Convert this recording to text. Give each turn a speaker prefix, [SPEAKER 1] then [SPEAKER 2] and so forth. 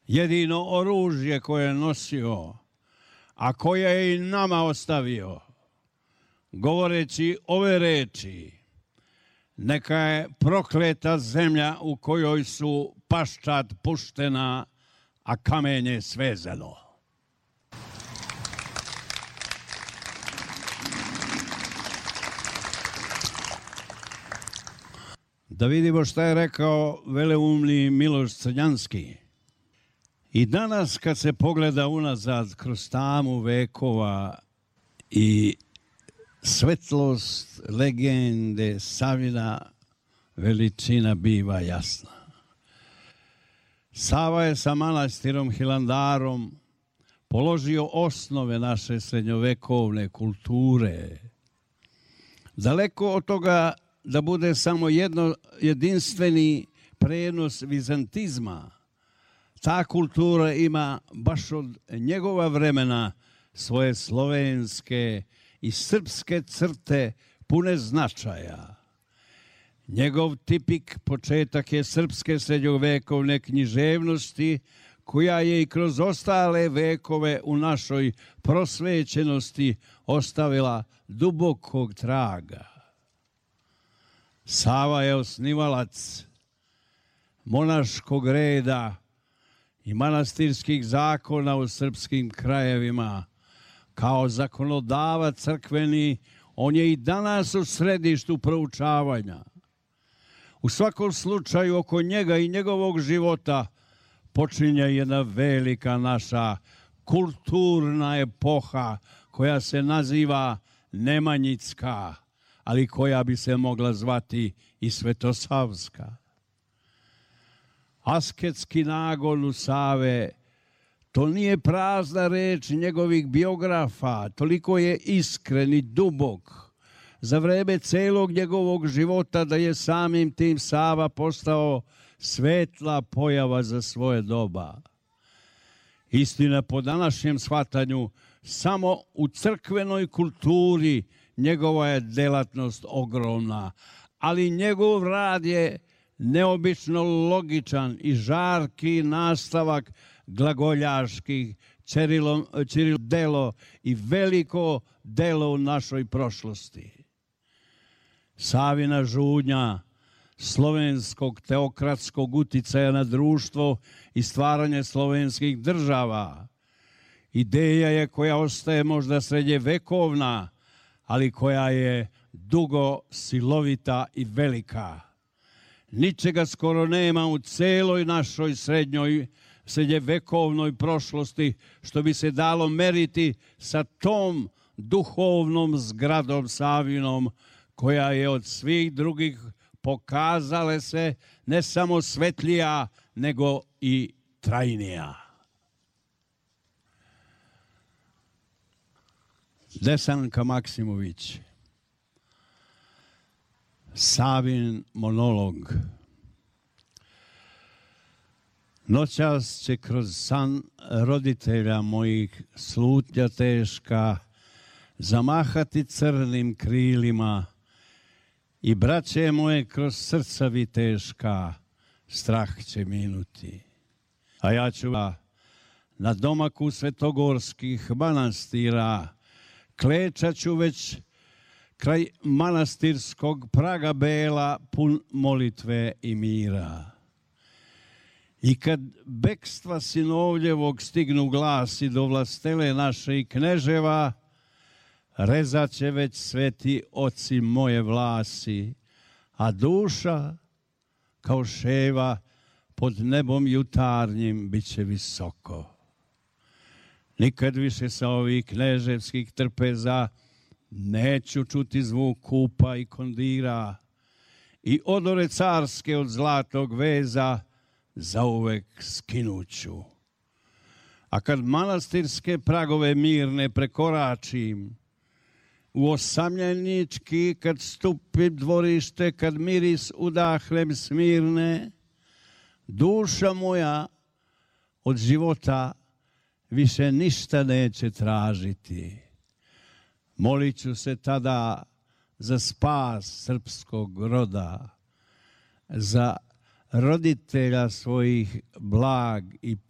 [SPEAKER 1] jedino oružje koje je nosio, a koje je i nama ostavio, govoreći ove reči: neka je prokleta zemlja u kojoj su paščad puštena, a kamenje svezano. Da vidimo šta je rekao veleumni Miloš Crnjanski. I danas kad se pogleda unazad kroz tamu vekova i svetlost legende Savina, veličina biva jasna. Sava je sa manastirom Hilandarom položio osnove naše srednjovekovne kulture. Daleko od toga da bude samo jedinstveni prenos vizantizma, ta kultura ima baš od njegova vremena svoje slovenske i srpske crte pune značaja. Njegov tipik početak je srpske srednjovekovne književnosti, koja je i kroz ostale vekove u našoj prosvećenosti ostavila dubokog traga. Sava je osnivalac monaškog reda i manastirskih zakona u srpskim krajevima. Kao zakonodavac crkveni, on je i danas u središtu proučavanja. U svakom slučaju, oko njega i njegovog života počinje jedna velika naša kulturna epoha koja se naziva Nemanjicka, ali koja bi se mogla zvati i Svetosavska. Asketski nagon u Save, to nije prazna reč njegovih biografa, toliko je iskren i dubok za vreme celog njegovog života da je samim tim Sava postao svetla pojava za svoje doba. Istina, po današnjem shvatanju, samo u crkvenoj kulturi njegova je delatnost ogromna, ali njegov rad je neobično logičan i žarki nastavak glagoljaških Ćiril delo i veliko delo u našoj prošlosti. Savina žudnja slovenskog teokratskog uticaja na društvo i stvaranje slovenskih država. Ideja je koja ostaje možda srednjevekovna, ali koja je dugo silovita i velika. Ničega skoro nema u celoj našoj srednjevekovnoj prošlosti što bi se dalo meriti sa tom duhovnom zgradom Savinom, koja je od svih drugih pokazale se ne samo svetlija, nego i trajnija. Desanka Maksimović. Savin monolog. Noćas će kroz san roditelja mojih slutnja teška zamahati crnim krilima i braće moje kroz srca viteška strah će minuti. A ja ću na domaku svetogorskih manastira klečat ću već kraj manastirskog praga bela pun molitve i mira. I kad bekstva sinovljevog stignu glasi do vlastele naše i kneževa, rezat će već sveti oci moje vlasi, a duša kao ševa pod nebom jutarnjim bit će visoko. Nikad više sa ovih kneževskih trpeza neću čuti zvuk kupa i kondira i odore carske od zlatog veza zauvek skinuću. A kad manastirske pragove mirne prekoračim, u osamljenički kad stupim dvorište, kad miris udahnem smirne, duša moja od života više ništa neće tražiti. Molit ću se tada za spas srpskog roda, za roditelja svojih blag i